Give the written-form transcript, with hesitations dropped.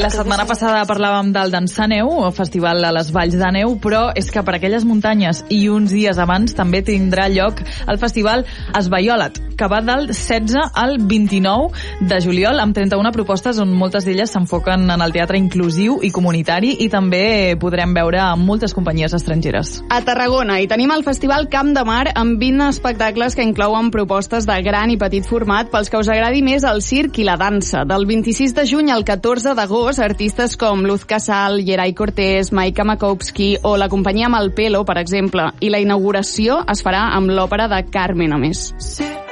La setmana passada parlàvem del Dansar Neu, el festival a les Valls de Neu, però és que per aquelles muntanyes i uns dies abans també tindrà lloc el festival Esvaiolat, que va del 16 al 29 de juliol, amb 31 propostes on moltes d'elles s'enfoquen en el teatre inclusiu i comunitari, i també podrem veure moltes companyies estrangeres. A Tarragona hi tenim el Festival Camp de Mar amb 20 espectacles que inclouen propostes de gran i petit format pels que us agradi més el circ i la dansa. Del 26 de juny al 14 d'agost, artistes com Luz Casal, Yeray Cortés, Maika Makowski o la companyia Malpelo, per exemple. I la inauguració es farà amb l'òpera de Carmen, a més. Sí.